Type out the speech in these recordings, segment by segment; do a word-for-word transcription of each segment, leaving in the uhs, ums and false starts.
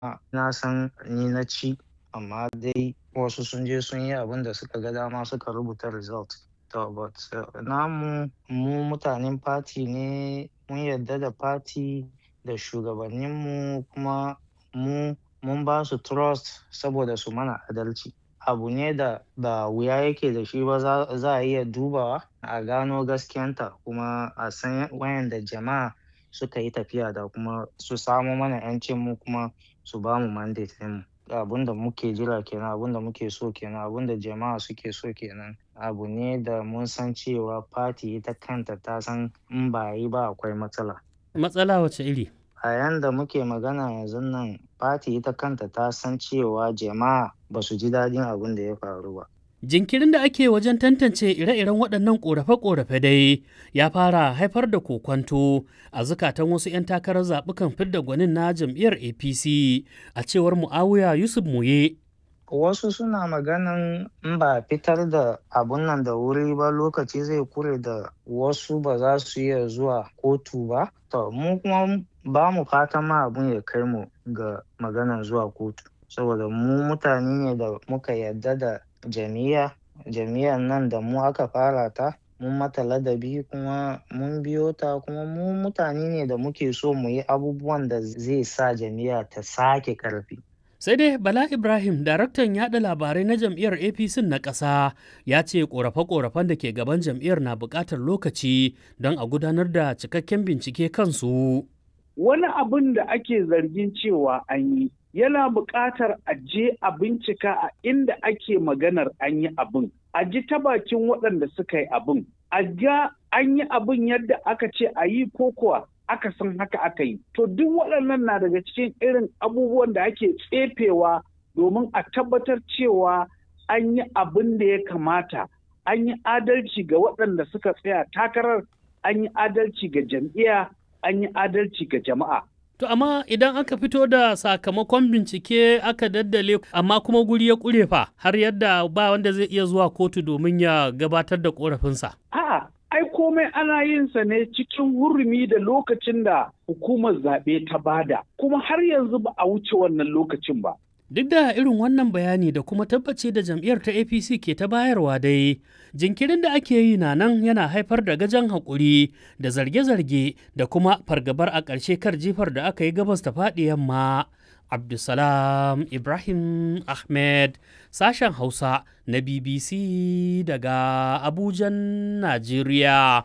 na san ni na ci, amma dai wasu sun je sun yi abin da suka ga dama suka rubuta result. To but uh, namu mu mutanen party ne, mun yarda da party da shugabanninmu kuma mu mun ba su trust saboda su mana adalci. Abu ne da ba wuya yake da shi ba, za za a iya dubawa a gano gaskiyanta kuma a san wayanda jama'a suka yi tafiya da kuma su samo mana 'yancin mu kuma su ba mu mandate ɗinmu. Abun da muke jira kenan, abun da muke so kenan, abun da jama'a suke so kenan. Abu ne da mun san cewa party ita kanta ta san in ba a yi ba akwai matsala. Matsala wace iri? A yanda muke magana yanzun nan, party ita kanta ta san cewa jama'a ba su ji daɗin abun da ya faru ba. Jinkirin da ake wajen tantance ire-iren waɗannan ƙorafe-ƙorafe dai ya fara haifar da kokwanto a zukatan wasu 'yan takarar zaɓukan fidda gwanin na jam'iyyar A P C, a cewar Mu'awiya Yusuf Muye. Wasu suna maganan in ba a fitar da abun nan da wuri ba, lokaci zai kure da wasu ba za su iya zuwa kotu ba. To mu kuma ba mu fatan ma abun ya kai mu ga maganan zuwa kotu, saboda mu mutane ne da muka yarda da jam'iyya. Jam'iyyar nan da mu aka fara ta, mun mata ladabi kuma mun biyo ta, kuma mu mutane ne da muke so mu yi abubuwan da zai sa jam'iyya ta sake ƙarfi. Sai dai Bala Ibrahim, daraktan yaɗa labarai na jam'iyyar A P C na ƙasa, ya ce ƙorafe-ƙorafen da ke gaban jam'iyyar na buƙatar lokaci don a gudanar da cikakken bincike kansu. Wani abin da ake zargin cewa an yi yana buƙatar a je a bincika a inda ake maganar an yi abin, a ji ta bakin waɗanda suka yi abin, a ga an yi abin yadda aka ce a yi ko kuwa aka san haka aka yi. To duk waɗannan na daga cikin irin abubuwan da ake tsefewa domin a tabbatar cewa an yi abin da ya kamata, an yi adalci ga waɗanda suka tsaya takarar, an yi adalci ga jam'iyya, an yi adalci ga jama'a. To amma idan aka fito da sakamakon bincike aka daddale amma kuma guri ya ƙure fa har yadda ba wanda zai iya zuwa kotu domin ya gabatar da ƙorafinsa. A'a, ai komai ana yin sa ne cikin hurumi da lokacin da hukumar zaɓe ta bada, kuma har yanzu ba a wuce wannan lokacin ba. Duk da irin wannan bayani da kuma tabbaci da jam'iyyar ta A P C ke ta bayarwa dai, jinkirin da ake yi na nan yana haifar da gajan haƙuri da zarge-zarge da kuma fargabar a ƙarshe kar jifar da aka yi gabas ta faɗi yamma. Abdulsalam Ibrahim Ahmed, sashen Hausa na B B C daga Abujan, Najeriya.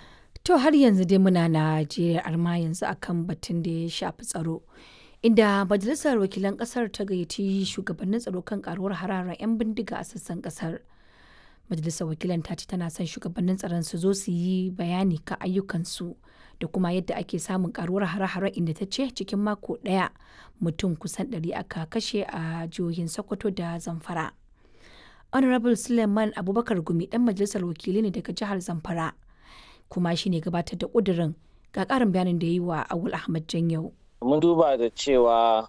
To har yanzu dai muna Najeriya, arma yanzu akan batun da ya shafi tsaro. Inda Majalisar Wakilan Ƙasar ta gayyaci shugabannin tsaro kan karuwar hararar 'yan bindiga a sassan ƙasar. Majalisar Wakilan ta ce tana son shugabannin tsaron su zo su yi bayani kan ayyukansu da kuma yadda ake samun karuwar hare-hare, inda ta ce cikin mako ɗaya mutum kusan ɗari aka kashe a jihohin Sokoto da Zamfara. Honorable Suleiman Abubakar Gumi ɗan Majalisar Wakilai ne daga jihar Zamfara, kuma shi ne gabatar da ƙudurin. Ga ƙarin bayanin da ya yi wa Awul Ahmad Janyau. Mun duba da cewa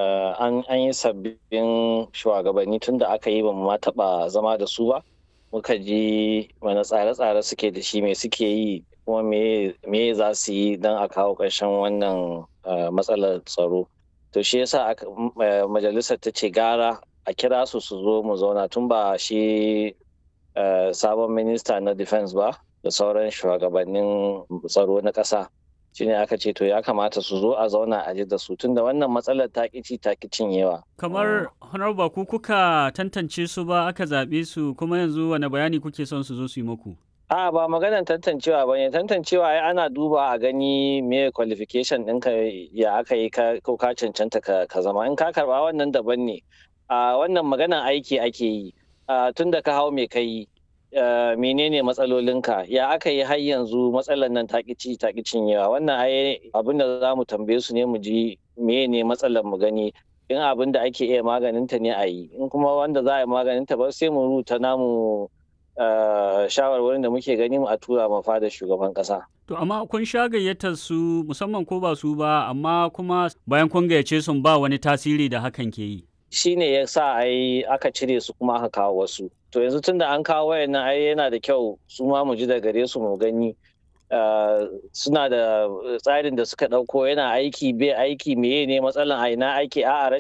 an yi sabbin shugabanni tun da aka yi ba mu ma taɓa zama da su ba. Muka ji wani tsare-tsare suke da shi, me suke yi kuma me za su yi don a kawo ƙarshen wannan matsalar tsaro. To shi yasa majalisar ta ce gara a kira su su zo mu zauna, tun ba shi sabon minista na defense ba da sauran shugabannin tsaro na ƙasa. Shi ne aka ce to ya kamata su zo a zauna a ji da su, tunda wannan matsalar ta ƙici ta cinyewa. Kamar honorable ku kuka tantance su ba aka zaɓe su, kuma yanzu wani bayani kuke son su zo su yi muku? A ba maganar tantancewa ba ne, tantancewa ai ana duba a gani me qualification ɗinka ya aka yi ko ka cancanta ka zama. In ka karɓa wannan daban ne. A wannan maganar aiki ake yi, tunda ka hau me ka yi. Uh, menene matsalolinka, ya aka yi har yanzu matsalar nan ta ƙici ta cinyewa. Wannan ai abin da za mu tambaye su ne mu ji menene matsalar mu gani, in abin da ake iya maganinta ne a yi, in kuma wanda za a yi maganinta ba sai mu rubuta namu uh, shawarwarin da muke gani mu a tura ma fada shugaban ƙasa. To amma kun sha gayyatar su musamman ko ba su ba, amma kuma bayan kun gayyace su ba wani tasiri da hakan ke yi. Shi ne ya sa ai aka cire su kuma aka kawo wasu. To yanzu tun da an kawo wayannan ai yana da kyau su ma mu ji da gare su mu gani suna da tsarin da suka ɗauko yana aiki bai aiki, meye ne matsalan a ina aiki, a'a